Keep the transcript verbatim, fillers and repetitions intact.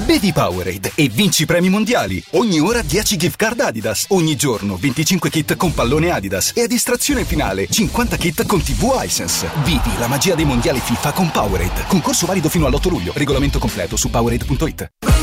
Bevi Powerade e vinci premi mondiali. Ogni ora dieci gift card Adidas. Ogni giorno venticinque kit con pallone Adidas. E a distrazione finale cinquanta kit con tivù Hisense. Vivi la magia dei mondiali FIFA con Powerade. Concorso valido fino all'otto luglio. Regolamento completo su Powerade punto it.